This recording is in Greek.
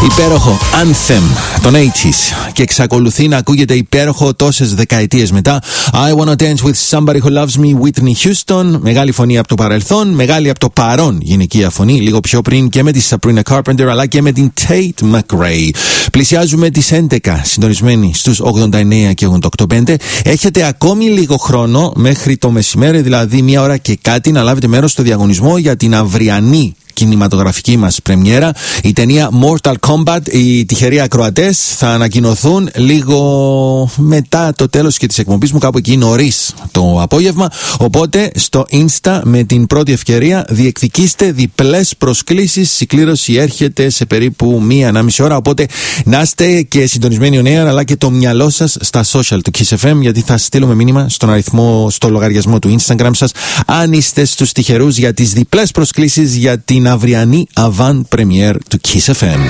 Υπέροχο Anthem των 80's και εξακολουθεί να ακούγεται υπέροχο τόσες δεκαετίες μετά. I Wanna Dance With Somebody Who Loves Me, Whitney Houston. Μεγάλη φωνή από το παρελθόν, μεγάλη από το παρόν γυναικεία φωνή, λίγο πιο πριν και με τη Sabrina Carpenter αλλά και με την Tate McRae. Πλησιάζουμε τις 11, συντονισμένοι στους 89 και 88.5. Έχετε ακόμη λίγο χρόνο μέχρι το μεσημέρι, δηλαδή 1 ώρα και κάτι, να λάβετε μέρος στο διαγωνισμό για την αυριανή κινηματογραφική μας πρεμιέρα. Η ταινία Mortal Kombat. Οι τυχεροί ακροατές θα ανακοινωθούν λίγο μετά το τέλος και της εκπομπής μου, κάπου εκεί νωρίς το απόγευμα. Οπότε στο Insta με την πρώτη ευκαιρία διεκδικήστε διπλές προσκλήσεις. Η κλήρωση έρχεται σε περίπου 1,5 ώρα. Οπότε να είστε και συντονισμένοι on air, αλλά και το μυαλό σας στα social του Kiss FM, γιατί θα στείλουμε μήνυμα στον αριθμό, στο λογαριασμό του Instagram σας, αν είστε στους τυχερούς για τις διπλές προσκλήσεις για την αυριανή avant premiere του Kiss FM.